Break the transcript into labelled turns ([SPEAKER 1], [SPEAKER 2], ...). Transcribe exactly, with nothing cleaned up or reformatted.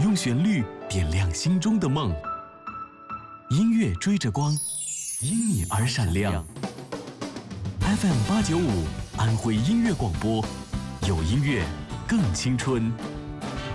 [SPEAKER 1] 用旋律点亮心中的梦。音乐追着光，因你而闪亮。F M 八九五，安徽音乐广播，有音乐更青春。